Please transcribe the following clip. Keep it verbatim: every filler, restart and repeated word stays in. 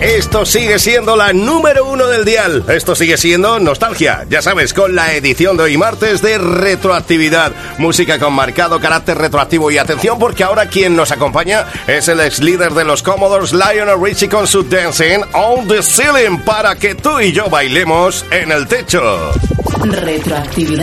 Esto sigue siendo la número uno del dial. Esto sigue siendo nostalgia, ya sabes, con la edición de hoy martes de retroactividad. Música con marcado carácter retroactivo. Y atención, porque ahora quien nos acompaña es el ex líder de los Commodores, Lionel Richie, con su Dancing on the Ceiling, para que tú y yo bailemos en el techo. Retroactividad.